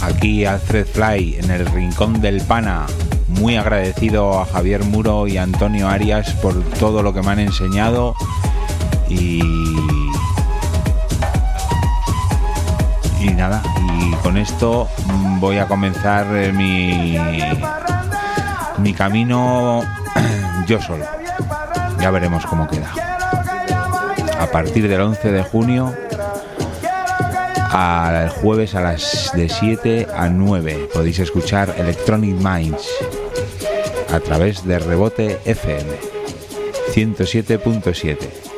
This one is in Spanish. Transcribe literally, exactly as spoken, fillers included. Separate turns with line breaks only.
aquí Alfred Fly en el Rincón del Pana. Muy agradecido a Javier Muro y a Antonio Arias por todo lo que me han enseñado y... y nada, y con esto voy a comenzar mi, mi camino yo solo. Ya veremos cómo queda. A partir del once de junio, al jueves a las de siete a nueve, podéis escuchar Electronic Minds a través de Rebote F M ciento siete punto siete.